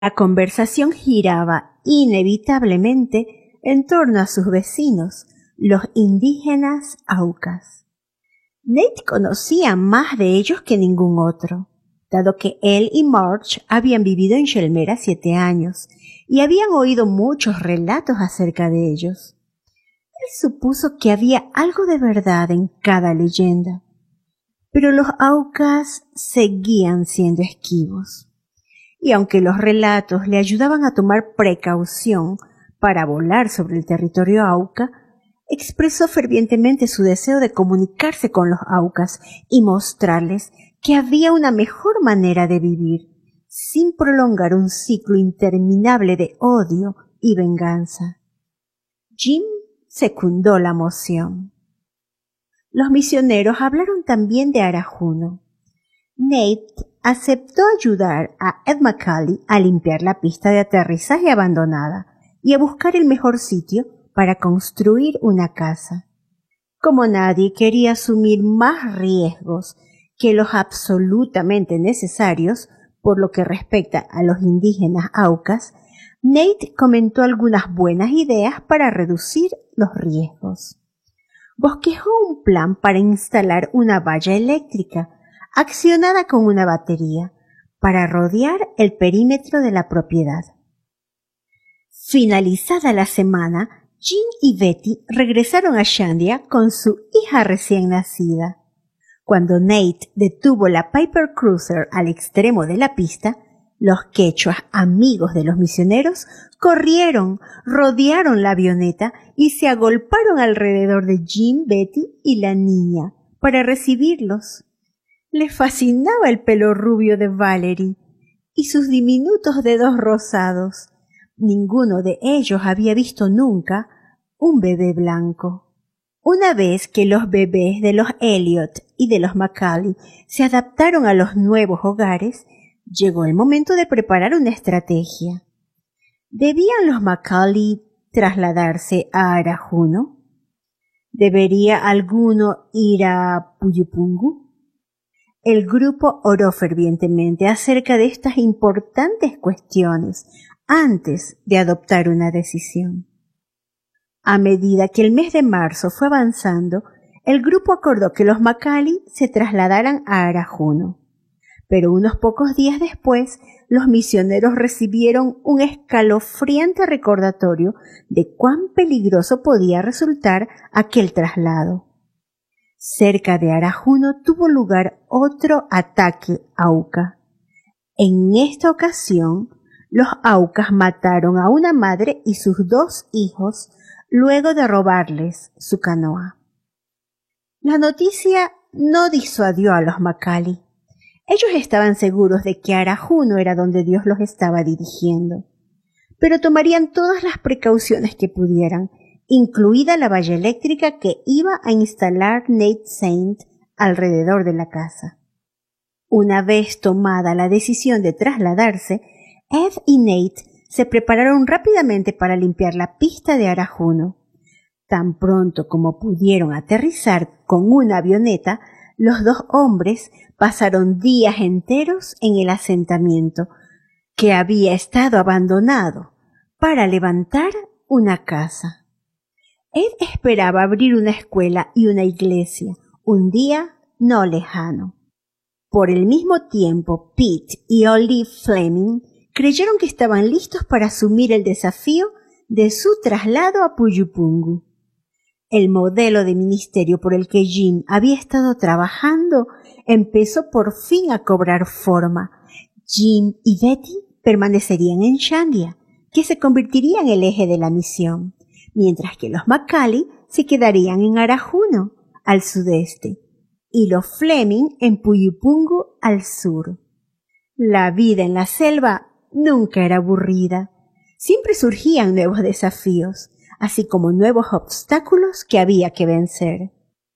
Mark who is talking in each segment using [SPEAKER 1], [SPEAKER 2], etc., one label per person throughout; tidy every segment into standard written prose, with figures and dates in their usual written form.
[SPEAKER 1] La conversación giraba inevitablemente en torno a sus vecinos, los indígenas Aucas. Nate conocía más de ellos que ningún otro, dado que él y Marge habían vivido en Shelmera 7 años y habían oído muchos relatos acerca de ellos. Él supuso que había algo de verdad en cada leyenda, pero los Aucas seguían siendo esquivos. Y aunque los relatos le ayudaban a tomar precaución para volar sobre el territorio Auca, expresó fervientemente su deseo de comunicarse con los Aucas y mostrarles que había una mejor manera de vivir, sin prolongar un ciclo interminable de odio y venganza. Jim secundó la moción. Los misioneros hablaron también de Arajuno. Nate aceptó ayudar a Ed McCallie a limpiar la pista de aterrizaje abandonada y a buscar el mejor sitio para construir una casa. Como nadie quería asumir más riesgos que los absolutamente necesarios por lo que respecta a los indígenas Aucas, Nate comentó algunas buenas ideas para reducir los riesgos. Bosquejó un plan para instalar una valla eléctrica accionada con una batería para rodear el perímetro de la propiedad. Finalizada la semana, Jim y Betty regresaron a Shandia con su hija recién nacida. Cuando Nate detuvo la Piper Cruiser al extremo de la pista, los quechuas amigos de los misioneros corrieron, rodearon la avioneta y se agolparon alrededor de Jim, Betty y la niña para recibirlos. Les fascinaba el pelo rubio de Valerie y sus diminutos dedos rosados. Ninguno de ellos había visto nunca un bebé blanco. Una vez que los bebés de los Elliot y de los McCallie se adaptaron a los nuevos hogares, llegó el momento de preparar una estrategia. ¿Debían los McCallie trasladarse a Arajuno? ¿Debería alguno ir a Puyupungu? El grupo oró fervientemente acerca de estas importantes cuestiones antes de adoptar una decisión. A medida que el mes de marzo fue avanzando, el grupo acordó que los McCallie se trasladaran a Arajuno. Pero unos pocos días después, los misioneros recibieron un escalofriante recordatorio de cuán peligroso podía resultar aquel traslado. Cerca de Arajuno tuvo lugar otro ataque Auca. En esta ocasión, los Aucas mataron a una madre y sus 2 hijos luego de robarles su canoa. La noticia no disuadió a los McCallie. Ellos estaban seguros de que Arajuno era donde Dios los estaba dirigiendo, pero tomarían todas las precauciones que pudieran, incluida la valla eléctrica que iba a instalar Nate Saint alrededor de la casa. Una vez tomada la decisión de trasladarse, Ed y Nate se prepararon rápidamente para limpiar la pista de Arajuno. Tan pronto como pudieron aterrizar con una avioneta, los 2 hombres pasaron días enteros en el asentamiento, que había estado abandonado, para levantar una casa. Ed esperaba abrir una escuela y una iglesia un día no lejano. Por el mismo tiempo, Pete y Olive Fleming creyeron que estaban listos para asumir el desafío de su traslado a Puyupungu. El modelo de ministerio por el que Jim había estado trabajando empezó por fin a cobrar forma. Jim y Betty permanecerían en Shandia, que se convertiría en el eje de la misión, mientras que los McCallie se quedarían en Arajuno, al sudeste, y los Fleming en Puyupungu, al sur. La vida en la selva nunca era aburrida. Siempre surgían nuevos desafíos, así como nuevos obstáculos que había que vencer.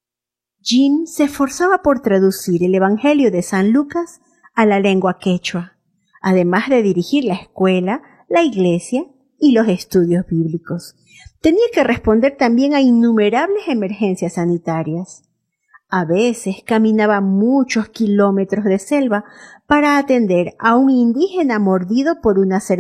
[SPEAKER 1] Jim se esforzaba por traducir el Evangelio de San Lucas a la lengua quechua, además de dirigir la escuela, la iglesia y los estudios bíblicos. Tenía que responder también a innumerables emergencias sanitarias. A veces caminaba muchos kilómetros de selva para atender a un indígena mordido por una serpiente